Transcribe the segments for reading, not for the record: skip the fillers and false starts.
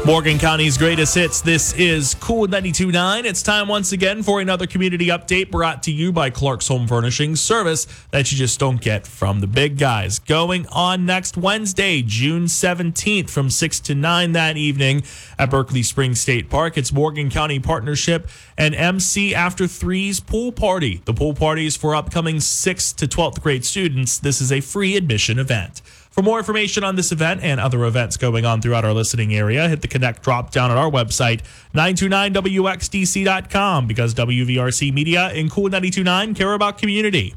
Morgan County's greatest hits. This is Cool 92.9. It's time once again for another community update brought to you by Clark's Home Furnishings, service that you just don't get from the big guys. Going on next Wednesday, June 17th from 6 to 9 that evening at Berkeley Springs State Park. It's Morgan County Partnership and MC After 3's Pool Party. The pool party is for upcoming 6th to 12th grade students. This is a free admission event. For more information on this event and other events going on throughout our listening area, hit the Connect drop down at our website, 929wxdc.com, because WVRC Media and Cool 92.9 care about community.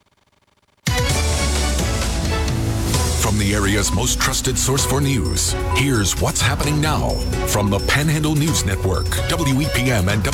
From the area's most trusted source for news, here's what's happening now from the Panhandle News Network, WEPM and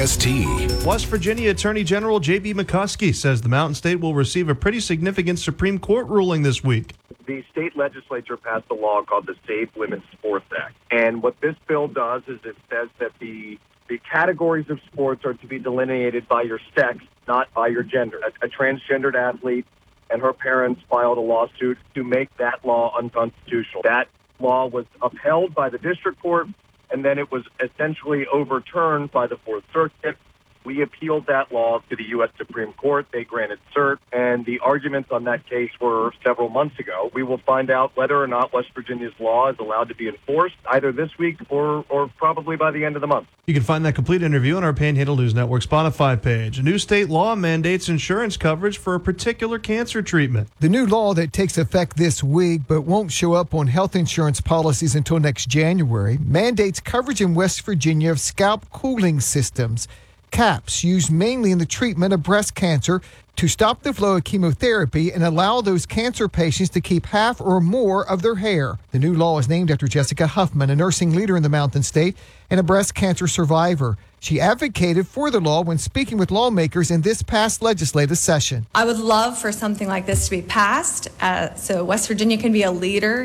WCST. West Virginia Attorney General J.B. McCuskey says the Mountain State will receive a pretty significant Supreme Court ruling this week. The state legislature passed a law called the Save Women's Sports Act. And what this bill does is it says that the categories of sports are to be delineated by your sex, not by your gender. A transgendered athlete and her parents filed a lawsuit to make that law unconstitutional. That law was upheld by the district court, and then it was essentially overturned by the Fourth Circuit. We appealed that law to the U.S. Supreme Court. They granted cert, and the arguments on that case were several months ago. We will find out whether or not West Virginia's law is allowed to be enforced either this week or probably by the end of the month. You can find that complete interview on our Panhandle News Network Spotify page. A new state law mandates insurance coverage for a particular cancer treatment. The new law that takes effect this week but won't show up on health insurance policies until next January mandates coverage in West Virginia of scalp cooling systems. CAPS used mainly in the treatment of breast cancer to stop the flow of chemotherapy and allow those cancer patients to keep half or more of their hair. The new law is named after Jessica Huffman, a nursing leader in the Mountain State and a breast cancer survivor. She advocated for the law when speaking with lawmakers in this past legislative session. I would love for something like this to be passed so West Virginia can be a leader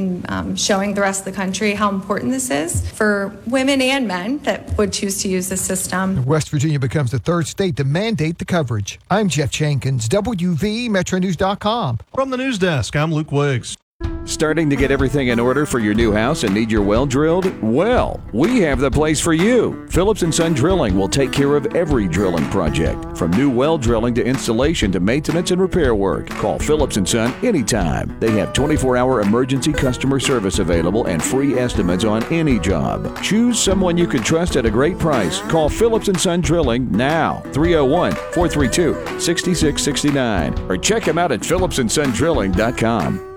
in showing the rest of the country how important this is for women and men that would choose to use the system. West Virginia becomes the third state to mandate the coverage. I'm Jeff Jenkins, WVMetroNews.com. From the news desk, I'm Luke Wiggs. Starting to get everything in order for your new house and need your well drilled? Well, we have the place for you. Phillips & Son Drilling will take care of every drilling project, from new well drilling to installation to maintenance and repair work. Call Phillips & Son anytime. They have 24-hour emergency customer service available and free estimates on any job. Choose someone you can trust at a great price. Call Phillips & Son Drilling now, 301-432-6669, or check them out at phillipsandsondrilling.com.